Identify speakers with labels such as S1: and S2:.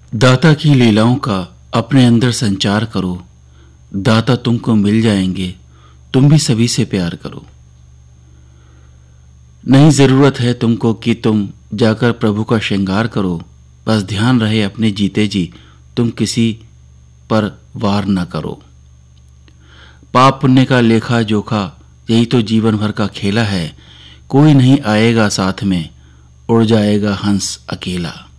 S1: दाता की लीलाओं का अपने अंदर संचार करो। दाता तुमको मिल जाएंगे, तुम भी सभी से प्यार करो। नहीं ज़रूरत है तुमको कि तुम जाकर प्रभु का श्रृंगार करो। बस ध्यान रहे अपने जीते जी तुम किसी पर वार न करो। पाप पुण्य का लेखा जोखा यही तो जीवन भर का खेला है। कोई नहीं आएगा साथ में, उड़ जाएगा हंस अकेला।